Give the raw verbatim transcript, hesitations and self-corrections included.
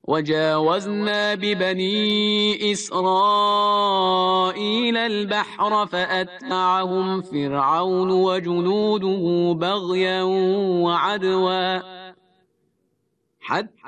وجاوزنا ببني إسرائيل البحر فأتبعهم فرعون وجنوده بغيا وعدوا حتى